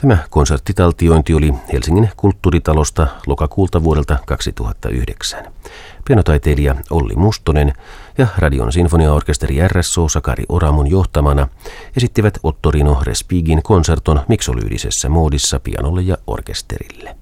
Tämä konserttitaltiointi oli Helsingin kulttuuritalosta lokakuulta vuodelta 2009. Pianotaiteilija Olli Mustonen ja Radion sinfoniaorkesteri RSO Sakari Oramun johtamana esittivät Ottorino Respighin konserton miksolyydisessä moodissa pianolle ja orkesterille.